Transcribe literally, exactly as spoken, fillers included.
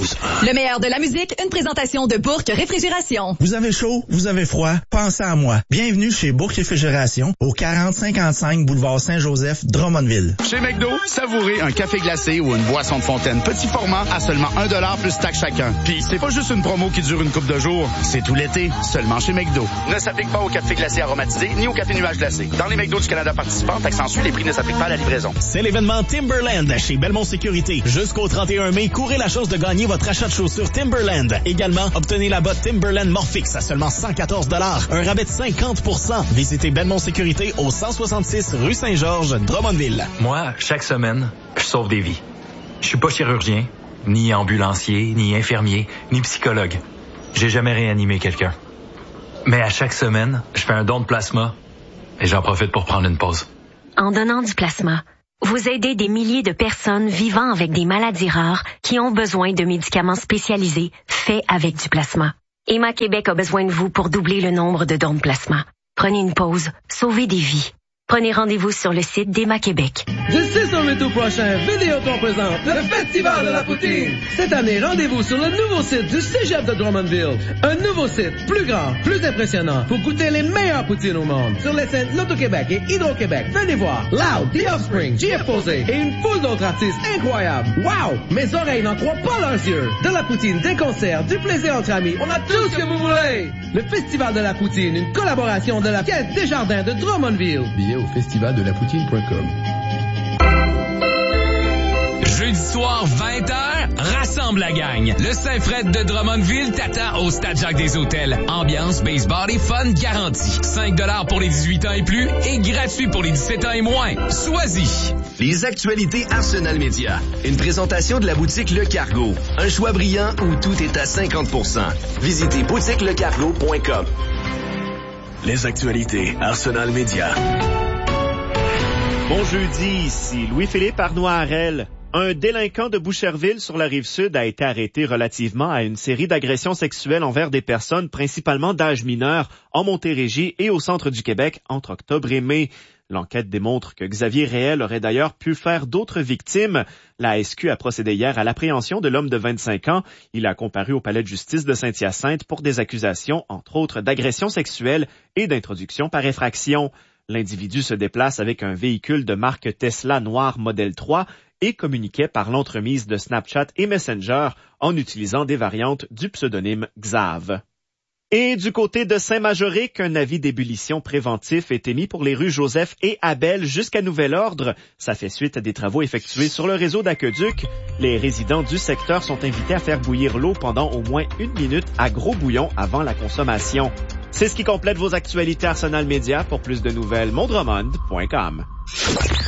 onze. Le meilleur de la musique, une présentation de Bourque Réfrigération. Vous avez chaud, vous avez froid, pensez à moi. Bienvenue chez Bourque Réfrigération, au quarante cinquante-cinq boulevard Saint-Joseph, Drummondville. Chez McDo, savourez un café glacé ou une boisson de fontaine petit format à seulement un dollar plus taxe chacun. Puis c'est pas juste une promo qui dure une couple de jours, c'est tout l'été, seulement chez McDo. Ne s'applique pas au café glacé aromatisé ni au café nuage glacé. Dans les McDo du Canada participants, taxe en suit, les prix ne s'appliquent pas à la livraison. C'est l'événement Timberland chez Belmont Sécurité. Jusqu'au trente et un mai, courez la chance de gagner votre achat de chaussures Timberland. Également, obtenez la botte Timberland Morphix à seulement cent quatorze dollars. Un rabais de cinquante pour cent. Visitez Belmont Sécurité au cent soixante-six rue Saint-Georges, Drummondville. Moi, chaque semaine, je sauve des vies. Je suis pas chirurgien, ni ambulancier, ni infirmier, ni psychologue. J'ai jamais réanimé quelqu'un. Mais à chaque semaine, je fais un don de plasma et j'en profite pour prendre une pause. En donnant du plasma, vous aidez des milliers de personnes vivant avec des maladies rares qui ont besoin de médicaments spécialisés faits avec du plasma. Emma Québec a besoin de vous pour doubler le nombre de dons de plasma. Prenez une pause, sauvez des vies. Prenez rendez-vous sur le site d'Emma Québec. Du six au huit août prochain, Vidéotron présente le Festival de la Poutine. Cette année, rendez-vous sur le nouveau site du Cégep de Drummondville. Un nouveau site, plus grand, plus impressionnant, pour goûter les meilleures poutines au monde. Sur les scènes Loto-Québec et Hydro-Québec, venez voir Loud, The Offspring, J F Posé et une foule d'autres artistes incroyables. Wow! Mes oreilles n'en croient pas leurs yeux. De la poutine, des concerts, du plaisir entre amis, on a tout ce que vous voulez. Le Festival de la Poutine, une collaboration de la Caisse Desjardins de Drummondville. Au festival de la poutine point com. Jeudi soir, vingt heures, rassemble la gang. Le Saint-Fred de Drummondville t'attend au Stade Jacques des Hôtels. Ambiance, baseball et fun garantie. cinq dollars pour les dix-huit ans et plus et gratuit pour les dix-sept ans et moins. Choisis. Les actualités Arsenal Média. Une présentation de la boutique Le Cargo. Un choix brillant où tout est à cinquante pour cent. Visitez boutique le cargo point com. Les actualités Arsenal Média. Bon jeudi, ici Louis-Philippe Arnois-Harel. Un délinquant de Boucherville sur la Rive-Sud a été arrêté relativement à une série d'agressions sexuelles envers des personnes principalement d'âge mineur en Montérégie et au centre du Québec entre octobre et mai. L'enquête démontre que Xavier Réel aurait d'ailleurs pu faire d'autres victimes. La S Q a procédé hier à l'appréhension de l'homme de vingt-cinq ans. Il a comparu au palais de justice de Saint-Hyacinthe pour des accusations, entre autres, d'agression sexuelle et d'introduction par effraction. L'individu se déplace avec un véhicule de marque Tesla noir modèle trois et communiquait par l'entremise de Snapchat et Messenger en utilisant des variantes du pseudonyme Xav. Et du côté de Saint-Majoric, un avis d'ébullition préventif est émis pour les rues Joseph et Abel jusqu'à nouvel ordre. Ça fait suite à des travaux effectués sur le réseau d'aqueduc. Les résidents du secteur sont invités à faire bouillir l'eau pendant au moins une minute à gros bouillon avant la consommation. C'est ce qui complète vos actualités Arsenal Média. Pour plus de nouvelles, mondromond point com.